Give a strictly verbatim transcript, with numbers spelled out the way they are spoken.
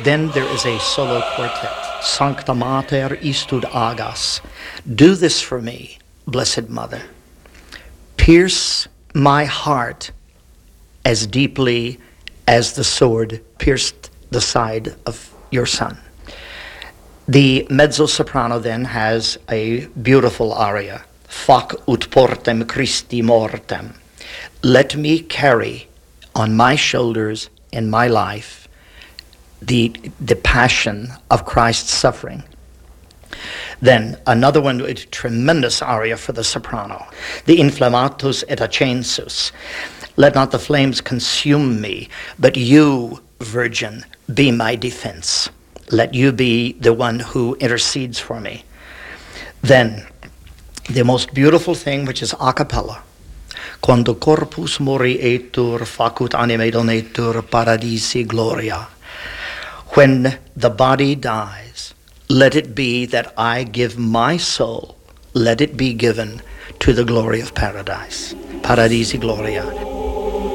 Then there is a solo quartet, Sancta Mater istud agas. Do this for me, Blessed Mother. Pierce my heart as deeply as the sword pierced the side of your Son. The mezzo-soprano then has a beautiful aria, Fac ut portem Christi mortem. Let me carry on my shoulders in my life the, the passion of Christ's suffering. Then another one, a tremendous aria for the soprano, the Inflammatus et Accensus. Let not the flames consume me, but you, Virgin, be my defense. Let you be the one who intercedes for me. Then, the most beautiful thing, which is a cappella. Quando corpus morietur facut anime donetur paradisi gloria. When the body dies, let it be that I give my soul, let it be given to the glory of paradise. Paradisi gloria.